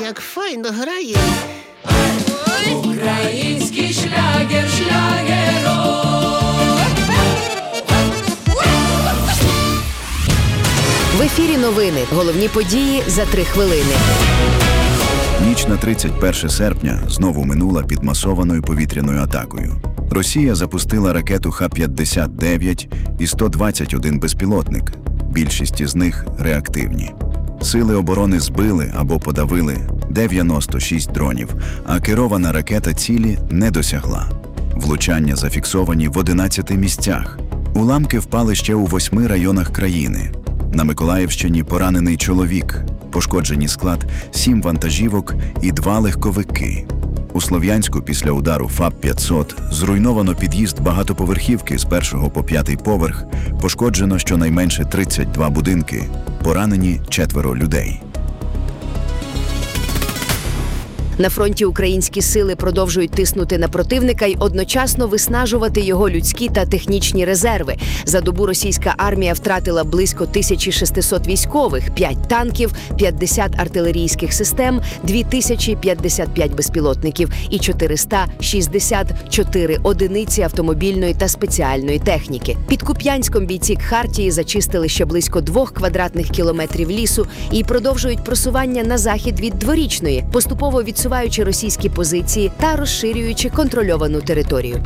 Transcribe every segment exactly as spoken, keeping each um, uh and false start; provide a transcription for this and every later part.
як файно грає. Український шлягер, шлягеро. В ефірі новини. Головні події за три хвилини. Ніч на тридцять перше серпня знову минула під масованою повітряною атакою. Росія запустила ракету Х п'ятдесят дев'ять і сто двадцять один безпілотник. Більшість із них реактивні. Сили оборони збили або подавили дев'яносто шість дронів, а керована ракета цілі не досягла. Влучання зафіксовані в одинадцяти місцях. Уламки впали ще у восьми районах країни. На Миколаївщині поранений чоловік, пошкоджені склад, сім вантажівок і два легковики. У Слов'янську після удару ФАП п'ятсот зруйновано під'їзд багатоповерхівки з першого по п'ятий поверх, пошкоджено щонайменше тридцять два будинки, поранені четверо людей. На фронті українські сили продовжують тиснути на противника й одночасно виснажувати його людські та технічні резерви. За добу російська армія втратила близько тисячі шестисот військових, п'ять танків, п'ятдесят артилерійських систем, дві тисячі п'ятдесят п'ять безпілотників і чотириста шістдесят чотири одиниці автомобільної та спеціальної техніки. Під Куп'янськом бійці Хартії зачистили ще близько двох квадратних кілометрів лісу і продовжують просування на захід від Дворічної, поступово відсуваючи російські позиції та розширюючи контрольовану територію.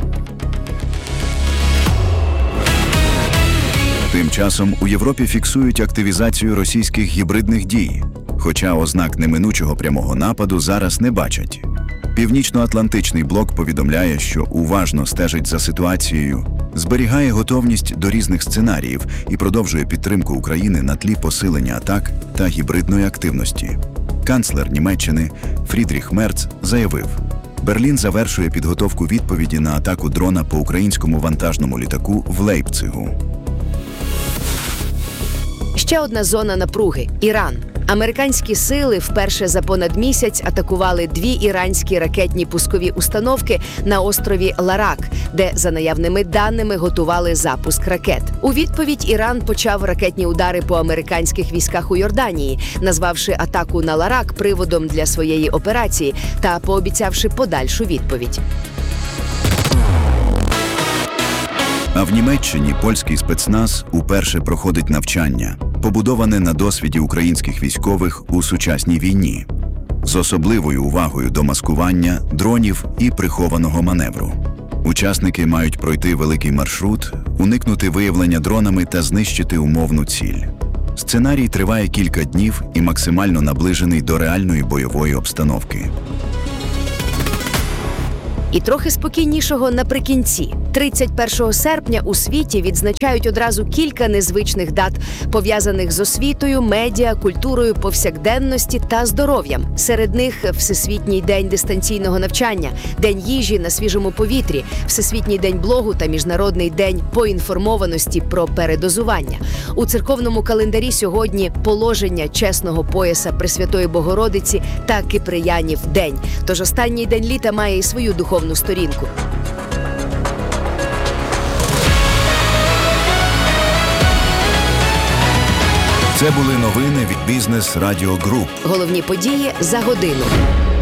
Тим часом у Європі фіксують активізацію російських гібридних дій, хоча ознак неминучого прямого нападу зараз не бачать. Північно-Атлантичний блок повідомляє, що уважно стежить за ситуацією, зберігає готовність до різних сценаріїв і продовжує підтримку України на тлі посилення атак та гібридної активності. Канцлер Німеччини Фрідріх Мерц заявив, Берлін завершує підготовку відповіді на атаку дрона по українському вантажному літаку в Лейпцигу. Ще одна зона напруги – Іран. Американські сили вперше за понад місяць атакували дві іранські ракетні пускові установки на острові Ларак, де, за наявними даними, готували запуск ракет. У відповідь Іран почав ракетні удари по американських військах у Йорданії, назвавши атаку на Ларак приводом для своєї операції та пообіцявши подальшу відповідь. А в Німеччині польський спецназ уперше проходить навчання, побудоване на досвіді українських військових у сучасній війні, з особливою увагою до маскування, дронів і прихованого маневру. Учасники мають пройти великий маршрут, уникнути виявлення дронами та знищити умовну ціль. Сценарій триває кілька днів і максимально наближений до реальної бойової обстановки. І трохи спокійнішого наприкінці. тридцять першого серпня у світі відзначають одразу кілька незвичних дат, пов'язаних з освітою, медіа, культурою, повсякденності та здоров'ям. Серед них Всесвітній день дистанційного навчання, День їжі на свіжому повітрі, Всесвітній день блогу та Міжнародний день поінформованості про передозування. У церковному календарі сьогодні положення чесного пояса Пресвятої Богородиці та Киприянів день. Тож останній день літа має і свою духовну сторінку. Це були новини від Бізнес Радіо Груп. Головні події за годину.